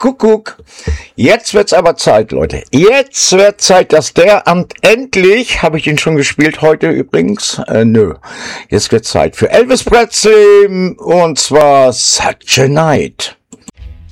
Kuckuck. Jetzt wird's aber Zeit, Leute. Jetzt wird Zeit, dass der Amt endlich, habe ich ihn schon gespielt heute übrigens? Nö. Jetzt wird Zeit für Elvis Presley und zwar Such a Night.